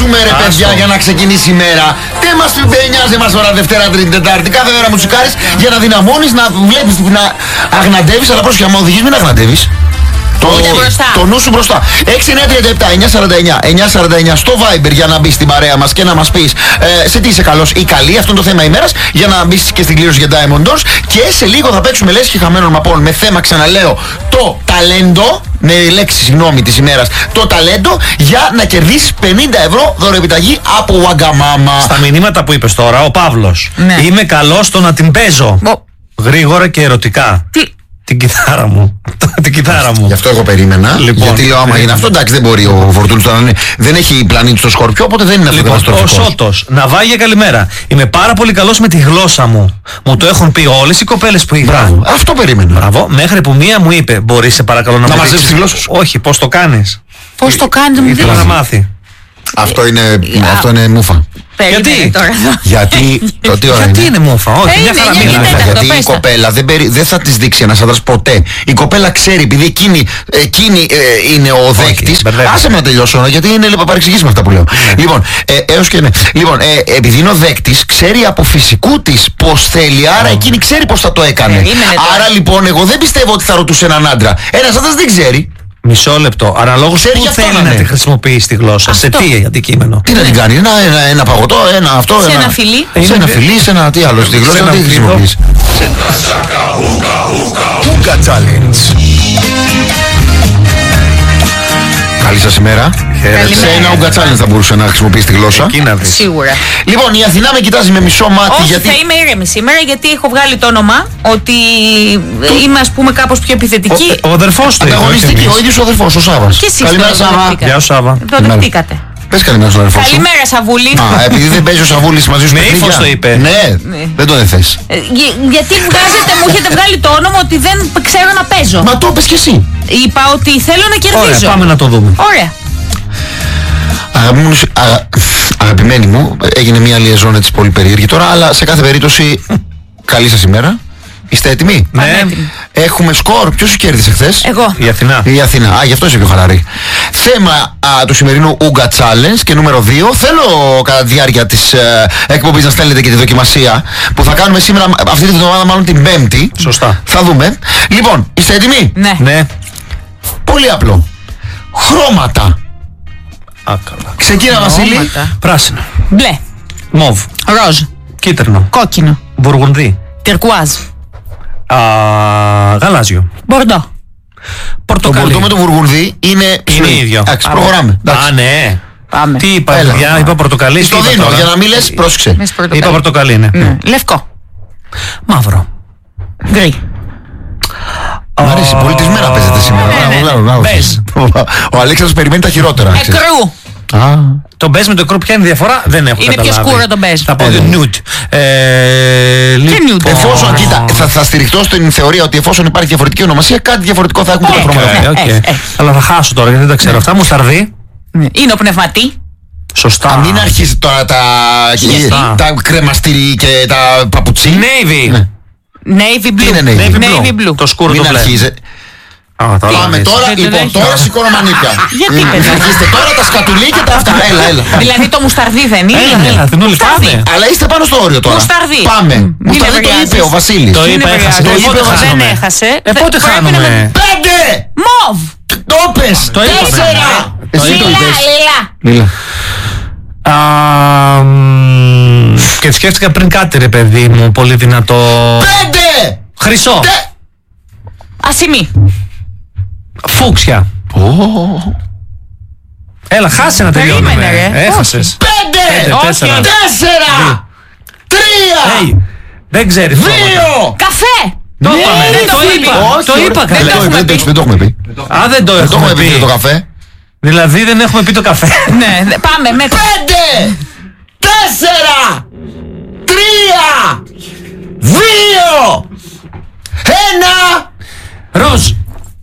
κάνουμε ρε παιδιά για να ξεκινήσει η μέρα? Δεν μας νοιάζει μας τώρα Δευτέρα, Τρίτη, Τετάρτη. Κάθε μέρα μουσικάρεις για να δυναμώνεις, να βλέπεις, να αγναντεύεις. Αλλά πρόσεχε, άμα οδηγείς μην αγναντεύεις. Το νου σου μπροστά. 6-9-37-949 στο Viber για να μπεις στην παρέα μας και να μας πεις σε τι είσαι καλός ή καλή. Αυτό είναι το θέμα ημέρας. Για να μπεις και στην κλήρωση για Diamond Doors. Και σε λίγο θα παίξουμε λες και χαμένων μαπών με θέμα, ξαναλέω, το ταλέντο. Με λέξη, συγγνώμη, της ημέρας. Το ταλέντο για να κερδίσεις 50 ευρώ δωροεπιταγή από Wagamama. Στα μηνύματα που είπες τώρα, ο Παύλος. Ναι. Είμαι καλός στο να την παίζω. Γρήγορα και ερωτικά. Τι? Την κιθάρα μου. Την κιθάρα μου. Γι' αυτό εγώ περίμενα. Λοιπόν, γιατί λέω άμα είναι αυτό, εντάξει, δεν μπορεί ο Φορτούνης να είναι. Δεν έχει πλανήτη στο Σκορπιό, οπότε δεν είναι αυτό καταστροφικός. Ο Σώτος, Ναβάγια, καλημέρα. Είμαι πάρα πολύ καλός με τη γλώσσα μου. Μου το έχουν πει όλες οι κοπέλες που είχα. Μπράβο. Αυτό περίμενα. Μπράβο. Μέχρι που μία μου είπε, μπορείς σε παρακαλώ να μαζέψεις τη γλώσσα σου? Όχι, πώς το κάνεις? Πώς το κάνεις, μου ήθελα να μάθει. Αυτό είναι μούφα. Γιατί? Γιατί γιατί είναι μούφα? Όχι, μια χαρά μιλάει. Γιατί η κοπέλα δεν θα της δείξει ένας άντρας ποτέ. Η κοπέλα ξέρει, επειδή εκείνη είναι ο δέκτης. Άσε με να τελειώσω, γιατί είναι παρεξηγήσεις με αυτά που λέω. Λοιπόν, έως και ναι. Λοιπόν, επειδή είναι ο δέκτης, ξέρει από φυσικού της πώς θέλει, άρα εκείνη ξέρει πώς θα το έκανε. Άρα λοιπόν, εγώ δεν πιστεύω ότι θα ρωτούσε έναν άντρα. Ένας άντρας δεν ξέρει. Μισό λεπτό. Αναλόγως πού θέλει να τη χρησιμοποιήσει τη γλώσσα. Σε τι αντικείμενο? Τι να την κάνει? Ένα παγωτό, ένα αυτό. Σε ένα φιλί. Σε ένα φιλί, σε ένα τι άλλο. Στη γλώσσα τι χρησιμοποιείς? Ούγκα Challenge. Καλή σας ημέρα. Σε ένα Ούγκα Challenge θα μπορούσε να χρησιμοποιήσει τη γλώσσα. Σίγουρα. Λοιπόν, η Αθηνά με κοιτάζει με μισό μάτι. Όχι, θα είμαι ήρεμη σήμερα γιατί έχω βγάλει το όνομα ότι είμαι ας πούμε κάπως πιο επιθετική. Ο αδερφός του. Ανταγωνιστική, ο ίδιος ο αδερφός, ο Σάββας. Και εσείς καλημέρα, Σάββα. Γεια σου, Σάββα. Το δεχτήκατε. Πες καλημέρα στον αδερφό σου. Καλημέρα, Σαβούλη. Επειδή δεν παίζει ο Σαβούλης μαζί σου. Με ύφος το είπε. Ναι, δεν το θες. Γιατί μου έχετε βγάλει το όνομα ότι δεν ξέρω να παίζω. Μα το πες κι εσύ. Είπα ότι θέλω να κερδίζω. Ωραία, πάμε να το δούμε. Ωραία. Αγαπημένη μου, έγινε μια λιεζόν έτσι πολύ περίεργη τώρα, αλλά σε κάθε περίπτωση καλή σας ημέρα. Είστε έτοιμοι? Ναι. Έχουμε σκορ. Ποιος σου κέρδισε χθες? Εγώ. Η Αθηνά. Η Αθηνά. Γι' αυτό είσαι πιο χαλαρή. Θέμα του σημερινού Ούγκα Challenge και νούμερο 2. Θέλω κατά τη διάρκεια της εκπομπής να στέλνετε και τη δοκιμασία που θα κάνουμε σήμερα, αυτή τη βδομάδα, μάλλον την Πέμπτη. Σωστά. Θα δούμε. Λοιπόν, είστε έτοιμοι? Ναι. Πολύ απλό. Χρώματα. Καλά. Ξεκίνα, Βασίλη. Πράσινο. Μπλε. Μοβ. Ροζ. Κίτρινο. Κόκκινο. Βουργουνδί. Τυρκουάζ. Γαλάζιο. Μπορντό. Το Πορτοκαλί. μπορντό με το βουργουνδί είναι ίδιο. Εντάξει, προχωράμε. Α, ναι. Πάμε. Τι είπα, παιδιά, είπα πορτοκαλί. Στο δίνω, για να μην λες, πρόσεξε. Είπα πορτοκαλί, ναι. Λευκό. Μαύρο. Γκρι. Μ' αρέσει, πολιτισμένα παίζετε σήμερα. Μπέζ. Ο Αλέξανδρος περιμένει τα χειρότερα. Εκρού. Το μπέζ με το κρού ποια είναι η διαφορά? Δεν έχω Είναι καταλάβει. πιο σκούρο το μπέζ. Θα πω nude. nude. Εφόσον, κοίτα, θα στηριχτώ στην θεωρία ότι εφόσον υπάρχει διαφορετική ονομασία, κάτι διαφορετικό θα έχουμε και τα χρώματα. Αλλά θα χάσω τώρα γιατί δεν τα ξέρω. Αυτά μουσταρδί. Είναι ο πνευματί. Σωστά. Μην αρχίσει τώρα τα κρεμαστήρι και τα παπουτσί. Navy. Navy blue. Navy blue. Το σκούρο Μην το μπλε. αρχίζει. Πάμε τώρα, λοιπόν, τώρα σηκώνω μανίκια. Γιατί, παιδιά? Αρχίστε τώρα τα σκατουλί και τα αυτά. Έλα. Δηλαδή το μουσταρδί δεν είναι? Έλα, την όλοι πάμε. Αλλά είστε πάνω στο όριο τώρα. Μουσταρδί. Πάμε. Μουσταρδί το είπε ο Βασίλης. Το είπα, έχασε. Το είπα, δεν έχασε. Πότε χάνουμε? 5! Μοβ. Το πες! Το είπαμε. 4! Εσύ το είπες. Λίλα. Και σκέφτηκα πριν κάτι ρε παιδί μου, πολύ δυνατό. 5! Χρυσό. Ασημή. Φούξια. Έλα, χάσε να τελειώνουμε. Περίμενε, ρε. Έχασες. 5! 4! 3! Δεν ξέρεις. 2! Καφέ. Το είπαμε. Το είπα καλά. Δεν το έχουμε πει. Α, δεν το έχουμε πει το πει. καφέ. Δηλαδή δεν έχουμε πει το καφέ. Ναι, πάμε με 5! 4! 3! 2! 1! Ροζ.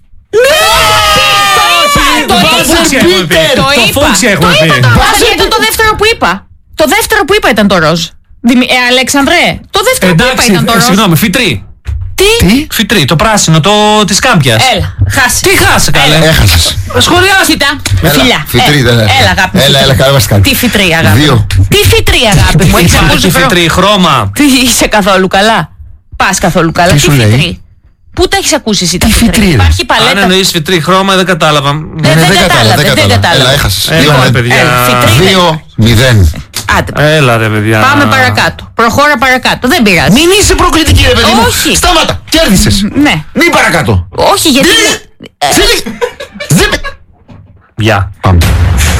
Το φούξια έχουμε πει. ήταν το δεύτερο που είπα. Το δεύτερο που είπα ήταν το ροζ. Αλέξανδρε, το δεύτερο που είπα ήταν το ροζ. Συγγνώμη, φυτρή. Τι? Φυτρή, το πράσινο, της Κάμπιας. Έλα, χάσε. Τι χάσε, καλέ. Έχασες. Σχολιάστε. Κοίτα, Έλα, φιλιά. φυτρή, δεν είναι. Έλα, αγάπη μου. Έλα, καλά μας κάνει. Τι φυτρή, αγάπη. 2. Τι φυτρή, αγάπη μου. Έχεις ακούσει Τι φυτρή, χρώμα. Τι είσαι καθόλου καλά. Πας καθόλου καλά. Τι σου λέει? φυτρή. Πού τα έχεις ακούσει εσύ τα Τι φυτρή? φυτρή, ρε? Υπάρχει Αν παλέτα. εννοείς φυτρή, χρώμα, δεν κατάλαβα. Δεν κατάλαβα. Έλα, έχασες. Έλα, παιδιά. Φυτρή. 2-0. Άντε. Έλα, ρε παιδιά. Πάμε παρακάτω. Προχώρα παρακάτω. Δεν πειράζει. Μην είσαι προκλητική, ρε παιδί μου. Όχι. Σταμάτα. Κέρδισες. Ναι. Μην παρακάτω. Όχι, γιατί. Δεν. Γεια. Πάμε.